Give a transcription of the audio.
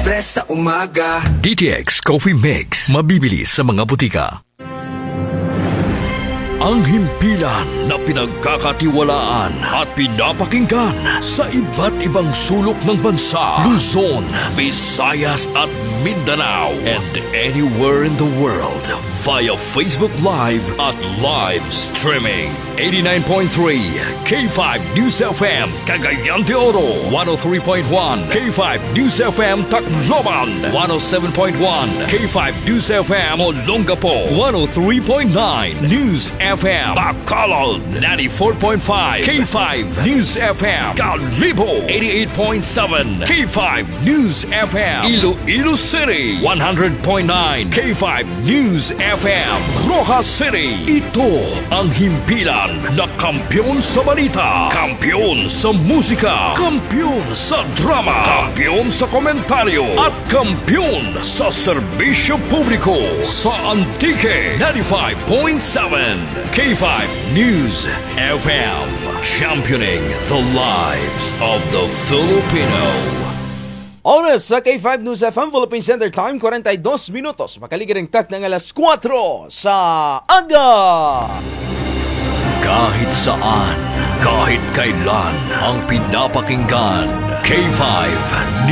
libre sa umaga. DTX Coffee Mix, mabibili sa mga butika. Ang himpilan na pinagkakatiwalaan at pinapakinggan sa iba't ibang sulok ng bansa, Luzon, Visayas at Mindanao, and anywhere in the world via Facebook Live at live streaming. 89.3 K5 News FM Cagayan de Oro, 103.1 K5 News FM Tacloban, 107.1 K5 News FM Olongapo, 103.9 News FM Bacolod, 94.5 K5 News FM Calibo, 88.7 K5 News FM Iloilo City, 100.9 K5 News FM Rojas City. Ito ang himpilan na kampiyon sa balita, kampiyon sa musika, kampiyon sa drama, kampiyon sa komentaryo, at kampiyon sa serbisyo publiko sa Antique 95.7 K5 News FM, championing the lives of the Filipino. Oras sa K5 News FM Philippine Center Time, 42 minutos. Makaligiring tak ng alas 4 sa aga. Kahit saan, kahit kailan, ang pinapakinggan, K5